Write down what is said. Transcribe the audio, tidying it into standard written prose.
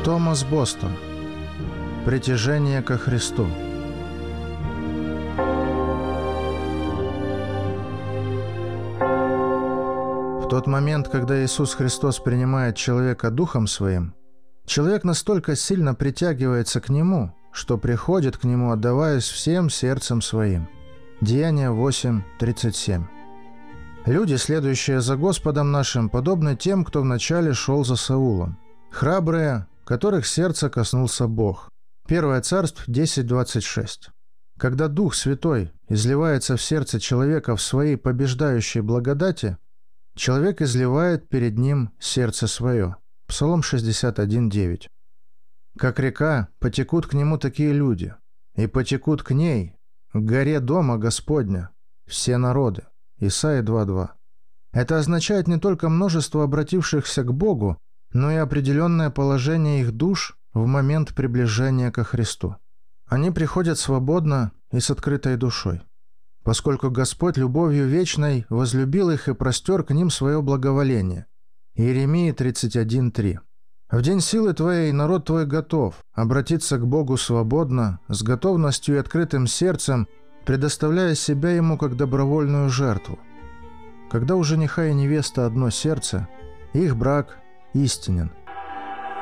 Томас Бостон. Притяжение ко Христу. В тот момент, когда Иисус Христос принимает человека Духом Своим, человек настолько сильно притягивается к Нему, что приходит к Нему, отдаваясь всем сердцем своим. Деяния 8:37. Люди, следующие за Господом нашим, подобны тем, кто вначале шел за Саулом. Храбрые, которых сердце коснулся Бог. 1 Царств 10:26. Когда Дух Святой изливается в сердце человека в своей побеждающей благодати, человек изливает перед Ним сердце свое. Псалом 61:9. Как река, потекут к Нему такие люди, и потекут к ней, к горе дома Господня, все народы. Исайя 2:2. Это означает не только множество обратившихся к Богу, но и определенное положение их душ в момент приближения ко Христу. Они приходят свободно и с открытой душой, поскольку Господь любовью вечной возлюбил их и простер к ним свое благоволение. Иеремии 31:3. В день силы твоей народ твой готов обратиться к Богу свободно, с готовностью и открытым сердцем, предоставляя себя Ему как добровольную жертву. Когда у жениха и невесты одно сердце, их брак истинен.